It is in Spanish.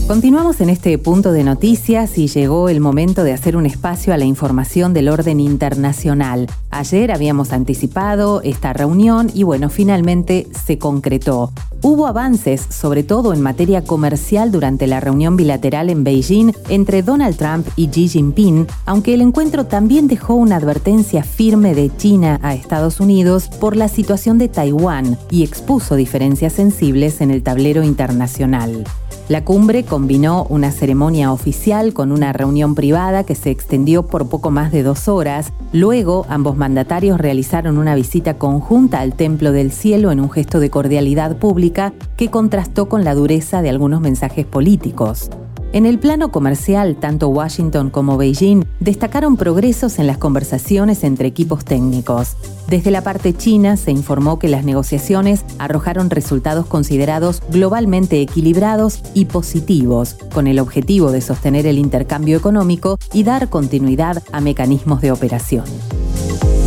Continuamos en este punto de noticias y llegó el momento de hacer un espacio a la información del orden internacional. Ayer habíamos anticipado esta reunión y finalmente se concretó. Hubo avances, sobre todo en materia comercial, durante la reunión bilateral en Beijing entre Donald Trump y Xi Jinping, aunque el encuentro también dejó una advertencia firme de China a Estados Unidos por la situación de Taiwán y expuso diferencias sensibles en el tablero internacional. La cumbre combinó una ceremonia oficial con una reunión privada que se extendió por poco más de 2 horas. Luego, ambos mandatarios realizaron una visita conjunta al Templo del Cielo en un gesto de cordialidad pública que contrastó con la dureza de algunos mensajes políticos. En el plano comercial, tanto Washington como Beijing destacaron progresos en las conversaciones entre equipos técnicos. Desde la parte china se informó que las negociaciones arrojaron resultados considerados globalmente equilibrados y positivos, con el objetivo de sostener el intercambio económico y dar continuidad a mecanismos de operación.